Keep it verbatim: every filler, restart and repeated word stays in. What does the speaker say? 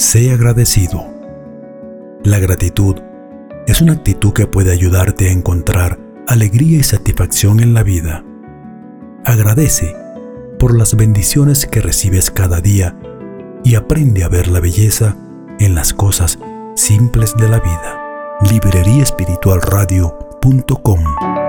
Sé agradecido. La gratitud es una actitud que puede ayudarte a encontrar alegría y satisfacción en la vida. Agradece por las bendiciones que recibes cada día y aprende a ver la belleza en las cosas simples de la vida. librería espiritual radio punto com